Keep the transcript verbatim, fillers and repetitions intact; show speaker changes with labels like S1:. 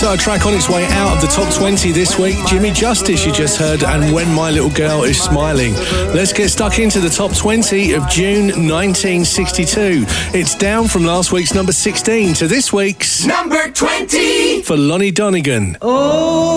S1: So a track on its way out of the top twenty this week. Jimmy Justice, you just heard, and When My Little Girl Is Smiling. Let's get stuck into the top twenty of June nineteen sixty-two. It's down from last week's number sixteen to this week's
S2: number twenty
S1: for Lonnie Donegan.
S2: Oh.